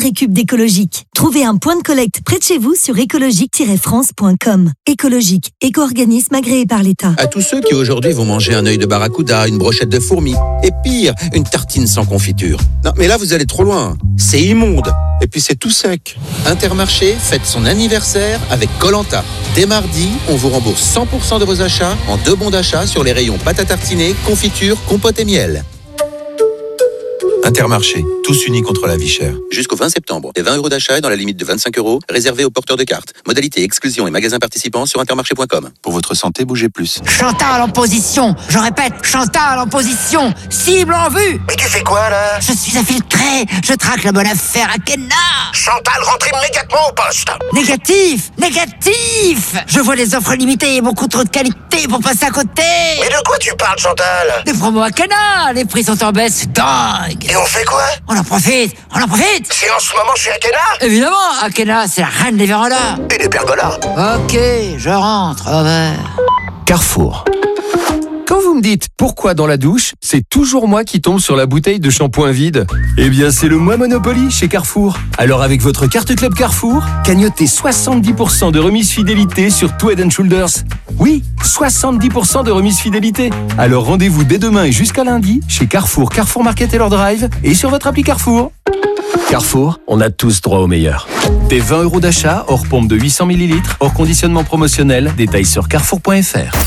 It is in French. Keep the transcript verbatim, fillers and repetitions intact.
récup d'écologique. Trouvez un point de collecte près de chez vous sur écologique tiret france point com. Écologique, éco-organisme agréé par l'État. À tous ceux qui aujourd'hui vont manger un œil de barracuda, une brochette de fourmis, et pire, une tartine sans confiture. Non, mais là, vous allez trop loin. C'est immonde. Et puis c'est tout sec. Intermarché fête son anniversaire avec Koh-Lanta. Dès mardi, on vous rembourse cent pour cent de vos achats en deux bons d'achat sur les rayons pâte à tartiner, confiture, compote et miel. Intermarché, tous unis contre la vie chère. Jusqu'au vingt septembre, les vingt euros d'achat est dans la limite de vingt-cinq euros, réservés aux porteurs de cartes. Modalité, exclusion et magasins participants sur intermarché point com. Pour votre santé, bougez plus. Chantal en position. Je répète, Chantal en position. Cible en vue. Mais tu fais quoi, là? Je suis infiltré. Je traque la bonne affaire à Kenna. Chantal, rentre immédiatement au poste. Négatif, négatif. Je vois les offres limitées et beaucoup trop de qualité pour passer à côté. Mais de quoi tu parles, Chantal? Des promos à Kenna. Les prix sont en baisse, c'est dingue. Et on fait quoi? On en profite, on en profite. Si en ce moment je suis à Kenna? Évidemment, Akena, c'est la reine des vérandas. Et des pergolas. Ok, je rentre, au revoir. Carrefour. Quand vous me dites pourquoi dans la douche, c'est toujours moi qui tombe sur la bouteille de shampoing vide. Eh bien, c'est le mois Monopoly chez Carrefour. Alors avec votre carte Club Carrefour, cagnotez soixante-dix pour cent de remise fidélité sur tout Head and Shoulders. Oui, soixante-dix pour cent de remise fidélité. Alors rendez-vous dès demain et jusqu'à lundi chez Carrefour, Carrefour Market et leur drive et sur votre appli Carrefour. Carrefour, on a tous droit au meilleur. Des vingt euros d'achat hors pompe de huit cents millilitres, hors conditionnement promotionnel. Détails sur carrefour point f r.